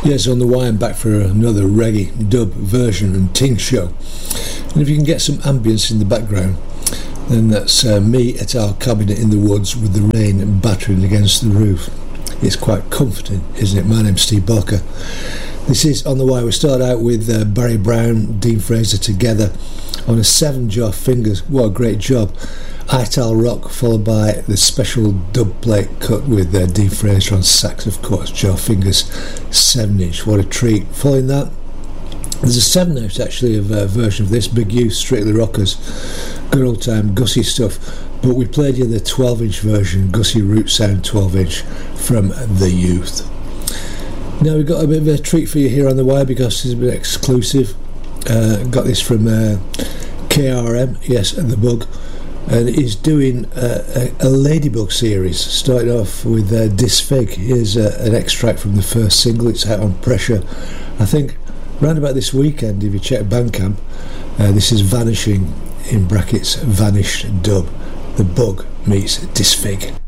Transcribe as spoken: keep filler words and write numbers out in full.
Yes, on the wire I'm back for another reggae dub version and ting show. And if you can get some ambience in the background, then that's uh, me at our cabinet in the woods with the rain battering against the roof. It's quite comforting, isn't it? My name's Steve Barker. This is On The Wire. We start out with uh, Barry Brown, Dean Fraser together on a seven jar fingers. What a great job. Ital Rock, followed by the special dub plate cut with uh, Dean Fraser on sax, of course, jar fingers, seven inch. What a treat. Following that, there's a seven inch actually of a uh, version of this, Big Youth, Strictly Rockers, good old time Gussie stuff. But we played you the twelve inch version, Gussie Root Sound twelve inch from The Youth. Now we've got a bit of a treat for you here on The Wire because it's a bit exclusive. Uh, got this from uh, K R M, yes, The Bug, and he's doing a, a, a Ladybug series, starting off with uh, Disfig. Here's uh, an extract from the first single. It's out on Pressure, I think, round about this weekend. If you check Bandcamp, uh, this is Vanishing, in brackets, Vanished Dub. The Bug meets Disfig.